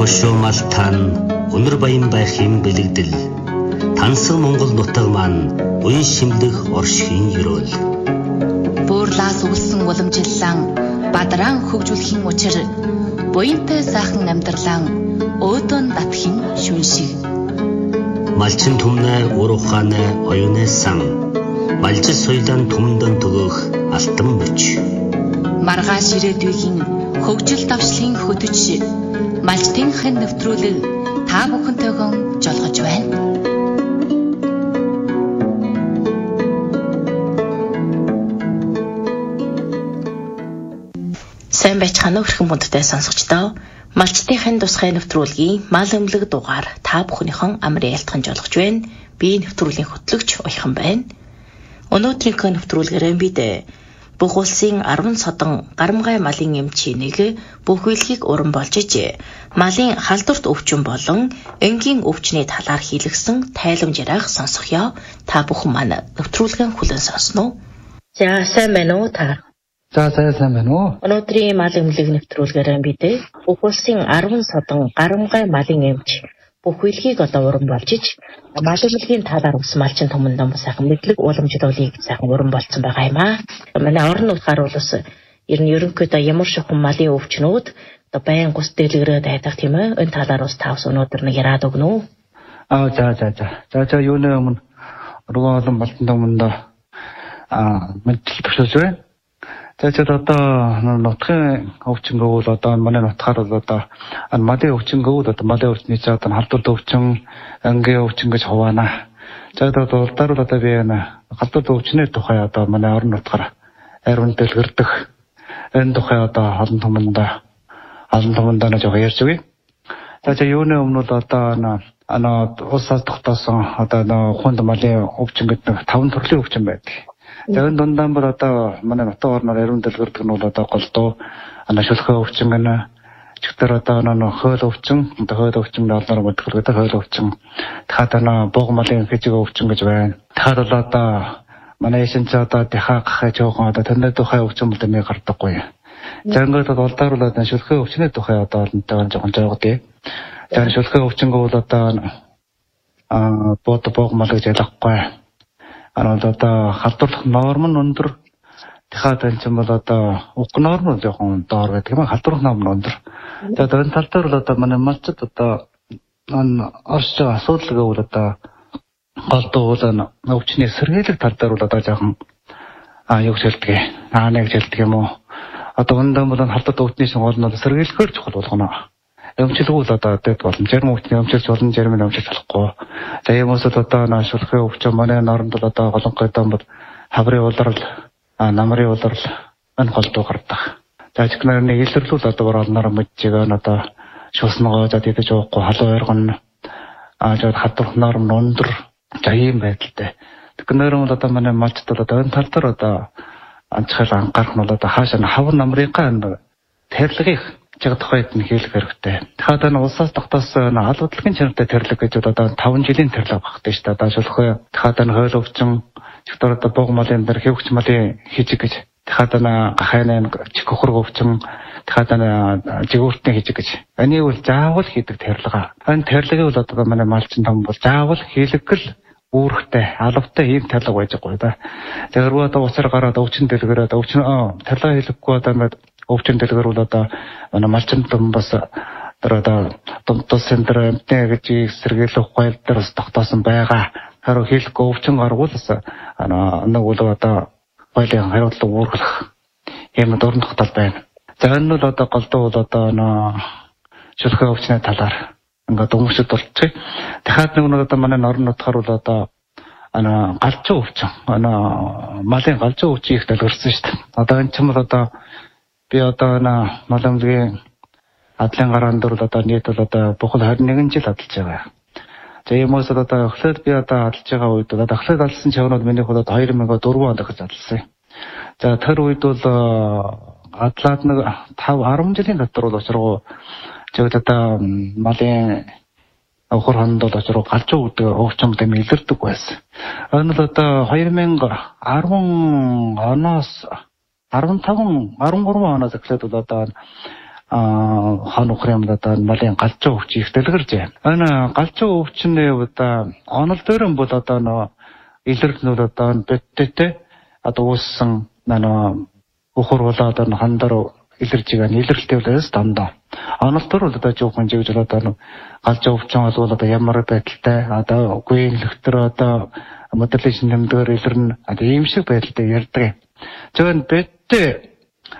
хошуумалтан өнөр баян байх юм бэлэгдэл тансан Монгол нутаг маань уян шимлэх оршихын ёроол буурлаас үлсэн уламжиллан бадран хөгжүүлэхийн учир буянтай сайхан амьдралан өөдөн татхийн шүншиг малчин түмнэ урухааны оюуны сан малжис соёлын түмдэн төгөх алтан мөч маргааш ирээдүйн хөгжил давшлын хөтөч малчтынхын нэвтрүүлэг та бүхэнтэйгэн жолгож байна. Сайн байцгаана уу өрхөн бүндтэй сонсогчдоо. Малчтынхын тусгай нэвтрүүлгийн мал өмлөг дугаар та бүхнийхэн амрын ялтхан жолгож байна. Би нэвтрүүлгийн хөтлөгч Уяхан байна. Өнөөдрийнхөө нэвтрүүлгээрээ бид бүх улсын 10 содон гарамгай малын эмчийг бүх үйлгийг уран болж иж малын халдварт өвчин болон энгийн өвчний талаар хийлгсэн тайлбарыг сонсгоё. Та бүхэн манай нэвтрүүлгэн хүлээн сонсно уу? За сайн байна уу та? За сайн байна уу? Өнөөдрийн мал эмнэлэг нэвтрүүлгээрээ бид бүх улсын 10 содон гарамгай малын эмч бүх үйлгийг уран болж иж мал эмнэлгийн талаар ус малчин түмэндэн сайхан мэдлэг уламжлуулыг сайхан уран болцсон байгаа юм аа. Манай орон нутгаар бол ус ерөнхийдөө ямар шухан малын өвчнүүд байн гус дэлгэрээд байдаг тийм ээ. Энэ талаар ус тавс өнөөдөр нэг яраад өгнө үү? За юуны өмнө руу олон малчин түмэндээ мэдлэг төвшүүлж байна. За одоо нутгийн өвчнгөө бол одоо манай нутгаар бол одоо малын өвчнгөө одоо малын өвчний цаа одоо халдварт өвчин, ангийн өвчин гэж хуваана. За одоо улдаар бол одоо би халдварт өвчний тухай одоо манай орон нутгаар ариун дэлгэрдэг. Энэ тухай одоо олон түмэндээ нэг жоо ярьж өгье. За юуны өмнө бол одоо улсаас тогтоосон одоо хүнд малын өвчин гэдэг 5 төрлийн өвчин байдаг. Тэгвэл дундаа бол одоо манай нутаг орноор ариун дэлгэрдэг нь бол одоо голдуу шүлхөө өвчин гэнэ чигтэр одоо хөл өвчин доллар мэдгэлгүй хөл өвчин дахиад бог малын хижиг өвчин гэж байна. Дахиад бол одоо манай эшин ч одоо дахиад жоохон одоо тэнд тухай өвчин бол нэг гардаггүй. За ингээд бол улдаар бол шүлхөө өвчний тухай одоо олонтойгоо жоохон жоогдъя. За шүлхөө өвчнгөө бол одоо бог мал гэж ялахгүй. Одоо халдварлах норм нь өндөр. Дахиад энэ ч бол одоо уг норм нь жоохон доор байдаг юм. Халдварлах норм нь өндөр. Тэгээд энэ тал дээр бол одоо манай малчид одоо оршиж байгаа асуудал гэвэл одоо голдуу өвчний сэргийлэх тал дээр бол одоо жоохон юу гэж хэлдэг. Нэг хэлдэг юм уу? Одоо өндөр бол халдварт өвчний гол нь сэргийлэхээр чухал болгоно. Өмчлөг бол одоо дэд болно. Зарим өвчний өмчлөж болно, зарим нь өмчлөж болохгүй. За ийм ус одоо шүлхээ өвчин манай норнд бол одоо голонгойдон бол хаврын улирал, намрын улирал энэ голдуу гардаг. За чихнэр нэг илэрлүүл одоо оролноор мэдчихээ одоо шууснагаа за тэгэж уухгүй халуун ойргон жоод хадвах норм өндөр. За ийм байдалтай. Тэгэхээр бол одоо манай малчд бол одоо энэ тал дээр одоо анчхал анхаарах нь бол одоо хаашаа хавар намрынхаа тарилгыг чиг тухайд нь хийх хэрэгтэй. Дахиад улсаас тогтоосон албадлагын чанартай тэрлэг гэж одоо 5 жилийн тэрлэг багтдаг шүү дээ. Одоо шулхөө дахиад хууль өвчин чигтэр одоо бог малын дээр хэвч малын хижиг гэж дахиад гахайны чих хөрг өвчин дахиад жигүүртний хижиг гэж. Энийг бол заавал хийдэг тэрлэг. Энэ тэрлэгийг бол одоо манай малчин том бол заавал хийлгэл үүрэгтэй алавтай ийм тэрлэг байж байгаа да. Тэгэхээр одоо уцаар гараад өвчин дэлгэрээд өвчин тэрлэг хийлгэхгүй одоо ингээд өвчин дэлгэр бол одоо малчин том бас одоо томтос центр эмтэ гэж сэргийлэх хууль дээр бас тогтоосон байгаа. Харин хийлгэхгүй өвчин гарвал бас нэг бол одоо хуулийн хариуцлага үүргэх юм дурн тогтол байна. За энэ бол одоо голдуу бол одоо шүлхээ өвчний талаар ингээд өмсөд болчих. Дахиад нэг одоо манай орон нутгаар бол одоо галзуу өвчин малын галзуу өвчин их дэлгэрсэн шүү дээ. Одоо энэ ч юм бол одоо би одоо малымгийн адлын гараан дээр одоо нийт бол одоо бухал 21 жил адалж байгаа. За ийм үс одоо эхлээд би одоо адалж байгаа үед одоо эхлээд адалсан чавнууд минийх бол 2004 онд гэж адалсан. За тэр үед бол адлаад нэг 5-10 жилийн дотор бол очроо жигд одоо малын охор хонд бол очроо галзуу гэдэг өвчин юм илэрдэг байсан. Энэ л одоо 2010 оноос 13 оноос эхлээд бол одоо хан ухрын одоо малын галзуу өвч их дэлгэрж байна. Галзуу өвчний одоо онол дөрөн бол одоо нөө илэрлнүүд одоо бэттэй одоо ууссан ухур болоо одоо хандар илэрж байгаа илэрлэлтэй болоос дандаа. Онол дөр бол одоо жоохон жигж одоо галзуу өвчин бол одоо ямар байдалтай одоо гүйнлэгтэр одоо моделизм нэмдгээр илэрнэ одоо ийм шиг байдалтай ярьдаг. Зөвхөн бэттэй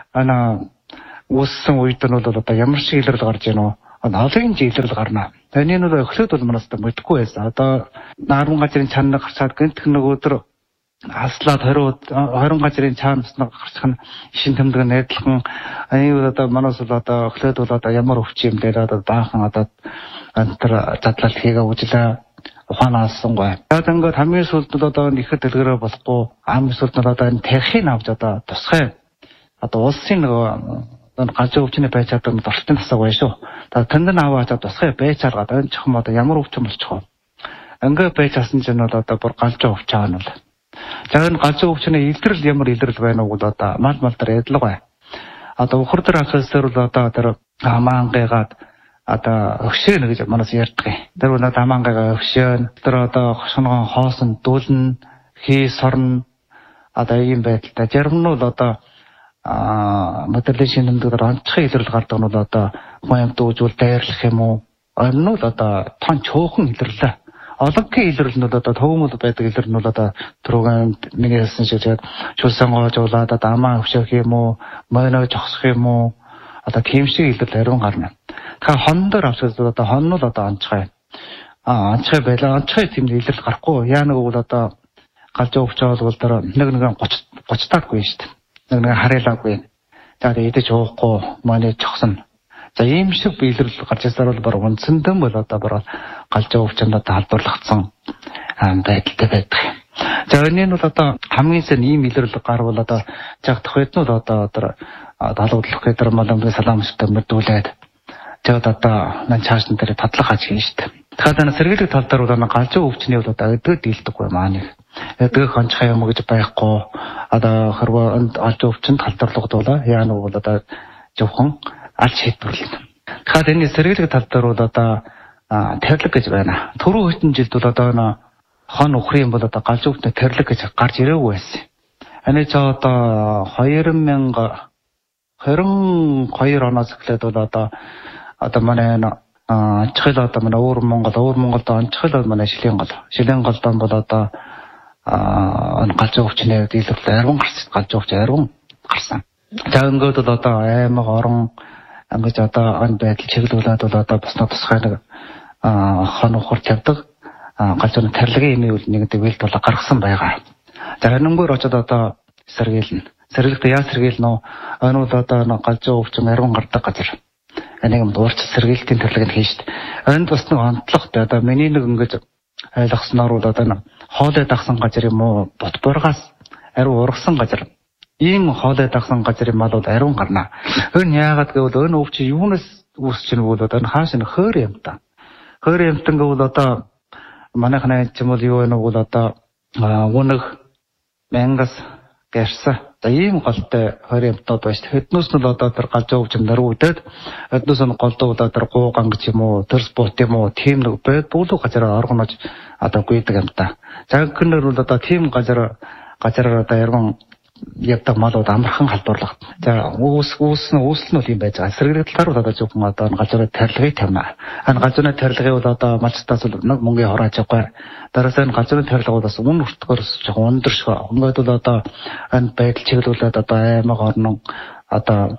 ууссан үед нь бол одоо ямар шиг илэрлэл гарч ийнө олон илэрлэл гарна. Таны нь өхлөд бол манаас мэдхгүй байсан. Одоо 10 газрын чанар гарчаад гэнтх нэг өдөр аслаад 20 газрын чанаас гарчих нь шин тэмдэг найдалхан одоо манаас бол одоо өхлөд бол одоо ямар өвч юм дээр одоо баахан одоо антар задлал хийгээ үжлээ ухаанаас-гой. Тэгээд ингээд хамгийн сүүлд одоо нэхэд дэлгэрээ болохгүй ам сүүлд нь одоо энэ тархийг авч одоо тусгай одоо улсын нэг галзуу өвчний байж чадсан дорчтын тасаг байна шүү. Тэгээд тэнд нь аваад тусгай байж чаргаад энэ чухам одоо ямар өвчин болчих вэ? Ингээд байж часан чинь бол одоо бүр галзуу өвч аана бол. За энэ галзуу өвчний илрэл ямар илрэл байна уу бол одоо мал дээр ядлага бай. Одоо ухар дээр ахсаар бол одоо тэр амаангайгаад одоо өгшөөнө гэж манаас ярьдаг. Тэр бол амаангайгаа өгшөөн. Тэр одоо хошгонгон хоосон дүүлэн хий сорн одоо ийм байдалтай. Зарим нь бол одоо моделизм нэмдгээр онцгой илрэл гардаг нь бол одоо хүн дүүжүүл дайрлах юм уу? Энэ нь одоо тон чөөхөн илэрлээ. Олонгийн илэрлэл нь одоо төвөмөл байдаг илэрлэл нь бол одоо түрүүн нэгсэн шиг тэгээд шулсан гоожуулаад одоо амаа өвшөх юм уу? Мойноо жогсох юм уу? Одоо тийм шиг илэрлэл ариун гарна. Тэгэхээр хон дээр авчирч одоо хон нь одоо онцгой. Онцгой байлаа. Онцгой тийм илэрлэл гарахгүй. Яа нэг бол одоо галзуу өвчөөл бол тэр нэг 30 таагүй шүү дээ. Нэг харьяалаагүй. За идэж уухгүй манай чогсон. За ийм шиг илэрлэл гарч ирсээр бол баг үндсэндэн бол одоо баг галзуу өвчөнд халдварлагдсан байдалтай байдаг. За энэ нь бол одоо хамгийн сайн ийм илэрлэл гарвал одоо жагдах үед нь одоо талуудлах гэдэг малын салаамстай мэдүүлээд тэгээд одоо нан чаашн дээр тадлах аж хийн шүү дээ. Тэгэхээр энэ сэргийлэх тал дээр бол галзуу өвчний бол одоо өдөө дийлдэггүй маань. Эдгэх онцгой юм гэж байхгүй. Одоо хэрвээ галзуу өвчөнд халдварлагдвал яа нэг бол одоо зөвхөн аль шийдвэрлэнэ. Тэгэхээр энэ сэргийлэх тал дээр бол одоо тэрлэг гэж байна. Түрүү хэдэн жилд бол одоо хон ухрын бол одоо галзуу өвчний тэрлэг гэж гарч ирээгүй байсан. Энэ ч одоо 2022 оноос эхлээд бол одоо манай ачхал одоо манай өвөр Монголд онцгой манай Шилийн гол бол одоо галзуу өвчний дийлэлт арван гарсан. Галзуу өвч арван гарсан. За ингээд бол одоо аймаг орон ингэж одоо ан байдал чиглүүлээд бол одоо басна тусгай нэг хон ухар тавьдаг галзууны тарилгын эмийн нэгдэг бэлт бол гаргасан байгаа. За энэгээр очоод одоо сэргийлнэ. Сэргийлэхдээ яа сэргийлнэ? Энэ бол одоо галзуу өвчин арван гардаг газар. Энийг уурч сэргийлтийн төрлөг нь хийн шүү дээ. Энд бас нэг онцлогтой одоо миний нэг ингэж ойлгосноор бол одоо хоолой дагсан газар юм уу? Бот бургаас ариун ургасан газар. Ийм хоолой дагсан газрын мал бол ариун гарна. Энэ яагаад гэвэл энэ өвчин юунаас үүсч ийн бол одоо хааш нь хойр юм та. Хойр юмтан гэвэл одоо манайхнаа ч юм бол юу вэ бол одоо үнэг мянгас гэрса ийм голтой хойр юмтууд байж хэднээс нь одоо тэр галзуу өвчин наруудад хэднээс нь голдоо одоо тэр гууган гэж юм уу тэр спорт юм уу тийм нэг байд бүлэг газараа оргонож одоо гүйдэг юм та. Загкнэр бол одоо тийм газараар одоо ярган явдаг малууд амархан халдварлах. За үүсэл нь бол юм байж байгаа. Сэргийлэх талаар одоо зөвхөн одоо галзууны тарилгыг тавина. Энэ галзууны тарилгыг бол одоо малчтаас бол нэг мөнгөний хороож байгаа. Дараас нь галзууны тарилга бол бас үн өртгөр жоохон өндөр шүү. Ингээд бол одоо энэ байдал чиглүүлээд одоо аймаг орнон одоо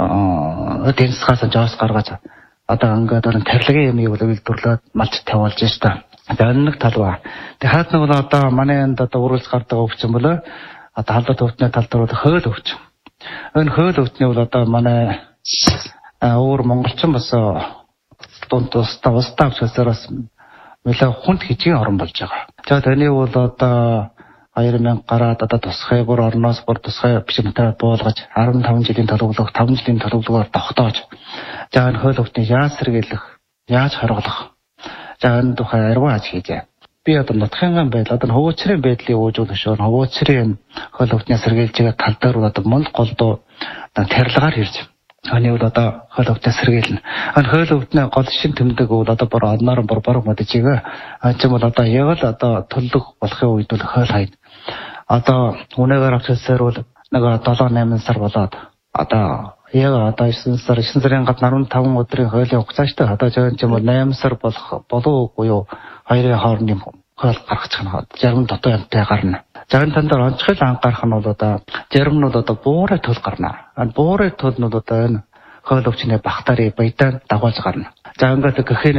тэнцгээс жоос гаргаж одоо ингээд энэ тарилгын юмыг бол үйлдвэрлээд малч тавиулж штэ. За энэ нэг тал ба. Тэгээ хаад нэг бол одоо манай энд одоо үргэлж гардаг өвчин болоо халдвар төвтний тал дээр бол хууль өвчин. Энэ хууль өвчний бол одоо манай өөр монголчин бас дунд устаа авчсараас нэлээд хүнд хижгийн орон болж байгаа. За таны бол одоо 2000 гараад одоо тусгай бүр орноос бүр тусгай биш материал буулгаж 15 жилийн төлөвлөгөө 5 жилийн төлөвлөгөөр тогтоож за энэ хууль өвчнийг яаж сэргийлэх, яаж хоригдох. За энэ тухай арван аж хийжээ. Би одоо нутгийн байдал одоо хөвөөчрийн байдлыг уужуулах шүүн хөвөөчрийн хөл өвчний сэргийлж байгаа тал дээр одоо мол голдуу тарилгаар ирж Аны бол одоо хөл өвтөс сэргийлнэ. Хөл өвтний гол шин тэмдэг бол одоо бүр одноор борбор мэдчихээг. Чим бол одоо яг л одоо төлөв болохын үед бол хөл хайд. Одоо үнэгээр авчихсаар бол нэг 7-8 сар болоод одоо яг одоо 9 сарын гадна 15 өдрийн хуулийн хугацааштай одоо жишээ нь 8 сар болох болов уу хоёрын хоорондын хууль гаргах чинь 60 дотоо амтай гарна. 60 тандаар онцгой анхаарах нь бол одоо 60 нь бол одоо буурай төл гарна. Буурай төл нь одоо энэ хууль өвчнөө багтаарыг баятаа дагуулж гарна. За ингээд гэхээр